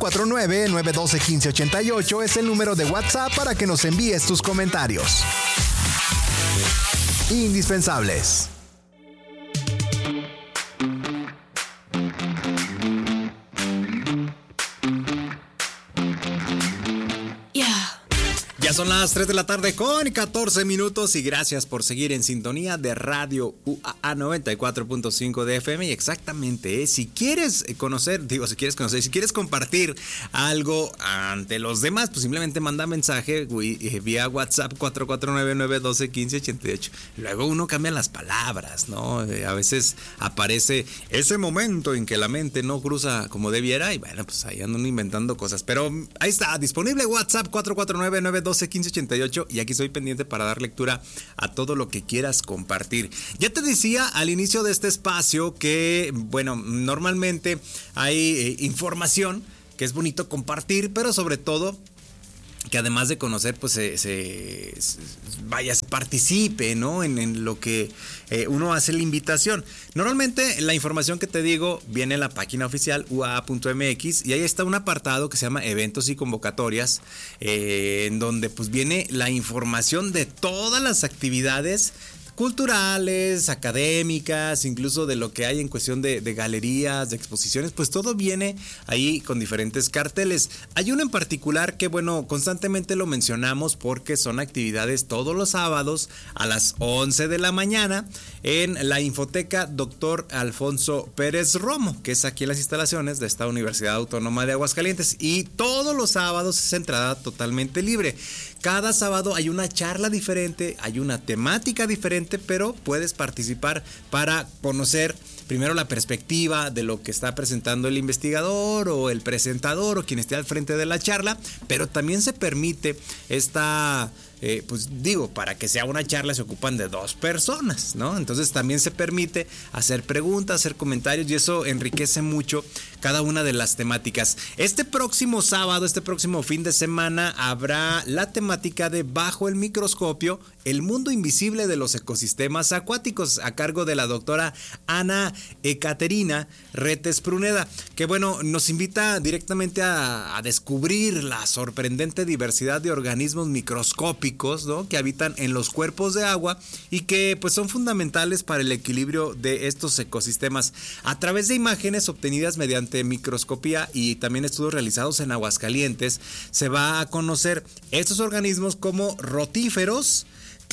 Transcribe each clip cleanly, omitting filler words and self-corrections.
449-912-1588 es el número de WhatsApp para que nos envíes tus comentarios. Indispensables. Ya son las 3 de la tarde con 14 minutos y gracias por seguir en sintonía de Radio UAA 94.5 de FM. Y exactamente, si quieres conocer, si quieres compartir algo ante los demás, pues simplemente manda mensaje vía WhatsApp 449-912-1588. Luego uno cambia las palabras, ¿no? A veces aparece ese momento en que la mente no cruza como debiera y bueno, pues ahí andan inventando cosas. Pero ahí está, disponible WhatsApp 449-912-1588 y aquí estoy pendiente para dar lectura a todo lo que quieras compartir. Ya te decía al inicio de este espacio que, bueno, normalmente hay información que es bonito compartir, pero sobre todo que además de conocer, pues se participe, ¿no? En lo que uno hace la invitación. Normalmente la información que te digo viene en la página oficial uaa.mx y ahí está un apartado que se llama eventos y convocatorias, en donde pues viene la información de todas las actividades culturales, académicas, incluso de lo que hay en cuestión de galerías, de exposiciones, pues todo viene ahí con diferentes carteles. Hay uno en particular que, bueno, constantemente lo mencionamos porque son actividades todos los sábados a las 11 de la mañana en la Infoteca Dr. Alfonso Pérez Romo, que es aquí en las instalaciones de esta Universidad Autónoma de Aguascalientes, y todos los sábados es entrada totalmente libre. Cada sábado hay una charla diferente, hay una temática diferente, pero puedes participar para conocer primero la perspectiva de lo que está presentando el investigador o el presentador o quien esté al frente de la charla, pero también se permite esta... para que sea una charla se ocupan de 2 personas, ¿no? Entonces también se permite hacer preguntas, hacer comentarios y eso enriquece mucho cada una de las temáticas. Este próximo sábado, este próximo fin de semana, habrá la temática de Bajo el microscopio, el mundo invisible de los ecosistemas acuáticos, a cargo de la doctora Ana Ekaterina Retes Pruneda, que bueno, nos invita directamente a descubrir la sorprendente diversidad de organismos microscópicos, ¿no?, que habitan en los cuerpos de agua y que pues son fundamentales para el equilibrio de estos ecosistemas. A través de imágenes obtenidas mediante microscopía y también estudios realizados en Aguascalientes, se va a conocer estos organismos como rotíferos,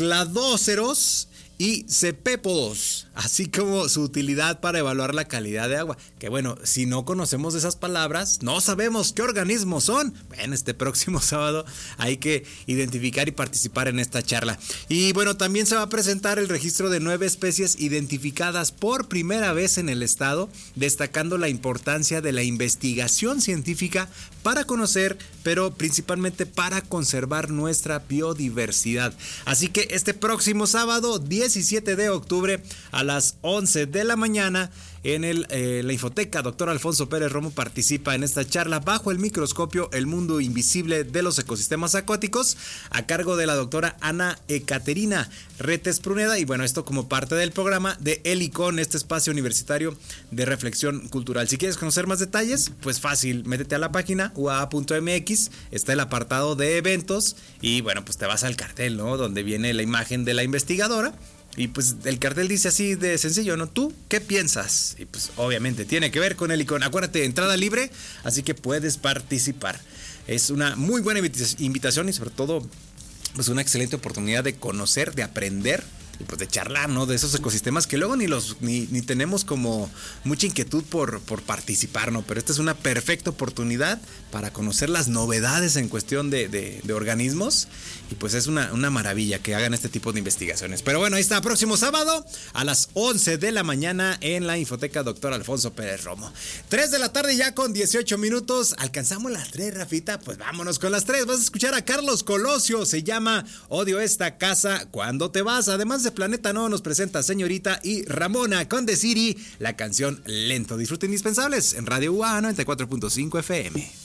cladóceros y cepépodos, así como su utilidad para evaluar la calidad de agua. Que bueno, si no conocemos esas palabras, no sabemos qué organismos son. Bueno, este próximo sábado hay que identificar y participar en esta charla. Y bueno, también se va a presentar el registro de 9 especies identificadas por primera vez en el estado, destacando la importancia de la investigación científica para conocer, pero principalmente para conservar nuestra biodiversidad. Así que este próximo sábado, 17 de octubre, a las 11 de la mañana, en la Infoteca Dr. Alfonso Pérez Romo participa en esta charla Bajo el microscopio, el mundo invisible de los ecosistemas acuáticos, a cargo de la doctora Ana Ekaterina Retes Pruneda. Y bueno, esto como parte del programa de Helicon, este espacio universitario de reflexión cultural. Si quieres conocer más detalles, pues fácil, métete a la página uaa.mx, está el apartado de eventos y bueno, pues te vas al cartel, ¿no?, donde viene la imagen de la investigadora. Y pues el cartel dice así de sencillo, ¿no? ¿Tú qué piensas? Y pues obviamente tiene que ver con Helicon. Acuérdate, entrada libre, así que puedes participar. Es una muy buena invitación y sobre todo pues una excelente oportunidad de conocer, de aprender y pues de charlar, ¿no?, de esos ecosistemas que luego ni tenemos como mucha inquietud por participar, ¿no? Pero esta es una perfecta oportunidad para conocer las novedades en cuestión de organismos y pues es una maravilla que hagan este tipo de investigaciones. Pero bueno, ahí está, próximo sábado a las 11 de la mañana en la Infoteca Dr. Alfonso Pérez Romo. 3 de la tarde ya con 18 minutos. ¿Alcanzamos las 3, Rafita? Pues vámonos con las 3. Vas a escuchar a Carlos Colosio, se llama Odio esta casa cuando te vas. Además de Planeta No, nos presenta Señorita y Ramona con The City, la canción Lento. Disfruta Indispensables en Radio UAA 94.5 FM.